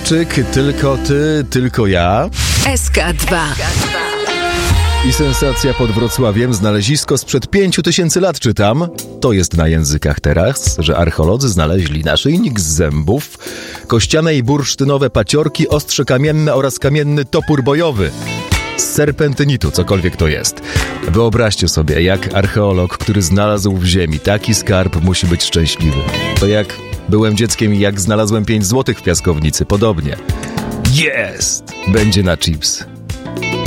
Krawczyk, tylko ty, tylko ja. SK2. I sensacja pod Wrocławiem, znalezisko sprzed 5000 lat, czytam. To jest na językach teraz, że archeolodzy znaleźli naszyjnik z zębów, kościane i bursztynowe paciorki, ostrze kamienne oraz kamienny topór bojowy. Z serpentynitu, cokolwiek to jest. Wyobraźcie sobie, jak archeolog, który znalazł w ziemi taki skarb, musi być szczęśliwy. To jak byłem dzieckiem i jak znalazłem 5 złotych w piaskownicy, podobnie. Jest! Będzie na chips.